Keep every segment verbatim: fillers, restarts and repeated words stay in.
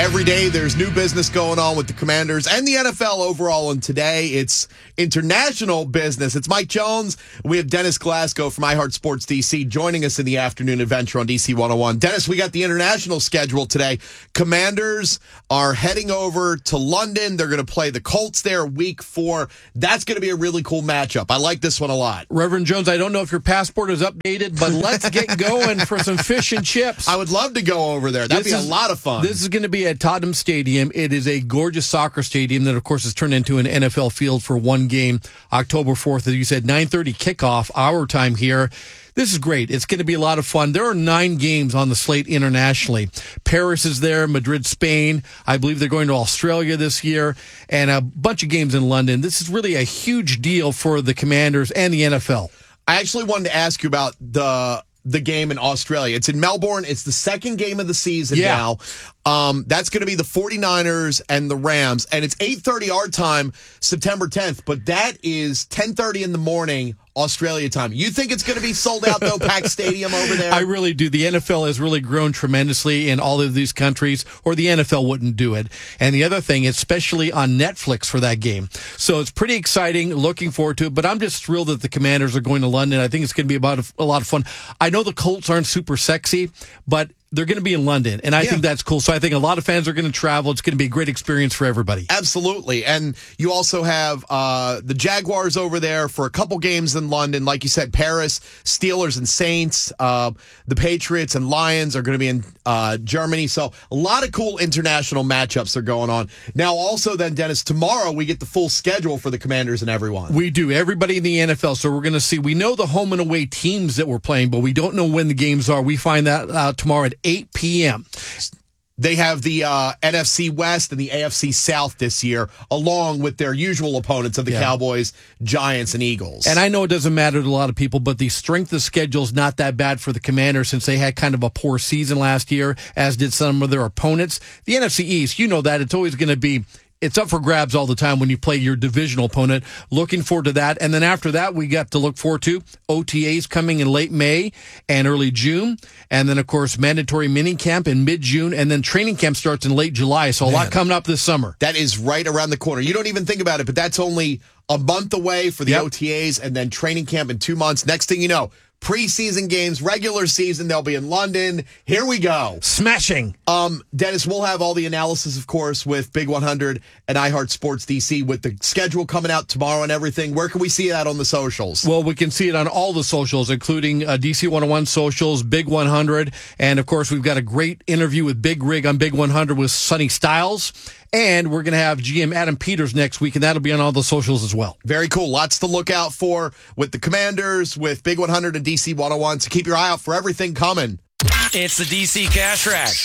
Every day there's new business going on with the Commanders and the N F L overall, and today it's international business. It's Mike Jones. We have Dennis Glasgow from iHeart Sports D C joining us in the afternoon adventure on D C one oh one. Dennis, we got the international schedule today. Commanders are heading over to London. They're going to play the Colts there week four. That's going to be a really cool matchup. I like this one a lot. Reverend Jones, I don't know if your passport is updated, but let's get going for some fish and chips. I would love to go over there. That'd This be is- a lot of fun. This is going to be at Tottenham Stadium. It is a gorgeous soccer stadium that, of course, is turned into an N F L field for one game. October fourth, as you said, nine thirty kickoff, our time here. This is great. It's going to be a lot of fun. There are nine games on the slate internationally. Paris is there, Madrid, Spain. I believe they're going to Australia this year, and a bunch of games in London. This is really a huge deal for the Commanders and the N F L. I actually wanted to ask you about the the game in Australia. It's in Melbourne. It's the second game of the season Yeah. now. Um, that's going to be the 49ers and the Rams, and it's eight thirty our time, September tenth, but that is ten thirty in the morning Australia time. You think it's going to be sold out, though, packed stadium over there? I really do. The N F L has really grown tremendously in all of these countries, or the N F L wouldn't do it. And the other thing, especially on Netflix for that game. So it's pretty exciting, looking forward to it, but I'm just thrilled that the Commanders are going to London. I think it's going to be about a, a lot of fun. I know the Colts aren't super sexy, but they're going to be in London, and I Yeah. think that's cool. So I think a lot of fans are going to travel. It's going to be a great experience for everybody. Absolutely. And you also have uh, the Jaguars over there for a couple games in London. Like you said, Paris, Steelers and Saints. Uh, the Patriots and Lions are going to be in uh, Germany. So a lot of cool international matchups are going on. Now also then, Dennis, tomorrow we get the full schedule for the Commanders and everyone. We do. Everybody in the N F L. So we're going to see. We know the home and away teams that we're playing, but we don't know when the games are. We find that out tomorrow at eight p.m. They have the uh, N F C West and the A F C South this year, along with their usual opponents of the Yeah. Cowboys, Giants, and Eagles. And I know it doesn't matter to a lot of people, but the strength of schedule is not that bad for the Commanders since they had kind of a poor season last year, as did some of their opponents. The N F C East, you know that. It's always going to be... It's up for grabs all the time when you play your divisional opponent. Looking forward to that. And then after that, we got to look forward to O T As coming in late May and early June. And then, of course, mandatory mini camp in mid-June. And then training camp starts in late July. So a Man. lot coming up this summer. That is right around the corner. You don't even think about it, but that's only a month away for the Yep. O T As, and then training camp in two months. Next thing you know, preseason games, regular season, they'll be in London. Here we go. Smashing. Um, Dennis, we'll have all the analysis, of course, with Big one hundred and iHeart Sports D C with the schedule coming out tomorrow and everything. Where can we see that on the socials? Well, we can see it on all the socials, including uh, D C one oh one socials, Big one hundred. And, of course, we've got a great interview with Big Rig on Big one hundred with Sonny Styles. And we're going to have G M Adam Peters next week, and that'll be on all the socials as well. Very cool. Lots to look out for with the Commanders, with Big one hundred and D C one oh one. So keep your eye out for everything coming. It's the D C Cash Rack.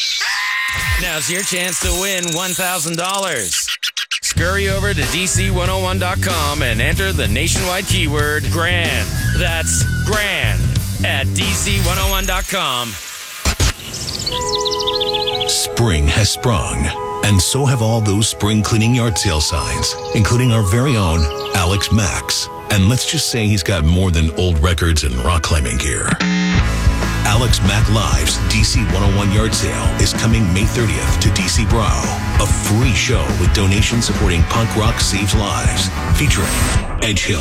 Now's your chance to win one thousand dollars. Scurry over to D C one oh one dot com and enter the nationwide keyword GRAND. That's GRAND at D C one oh one dot com. Spring has sprung, and so have all those spring cleaning yard sale signs, including our very own Alex Max. And let's just say he's got more than old records and rock climbing gear. Alex Mack Live's D C one oh one Yard Sale is coming May thirtieth to D C Brow, a free show with donations supporting Punk Rock Saves Lives, featuring Edge Hill,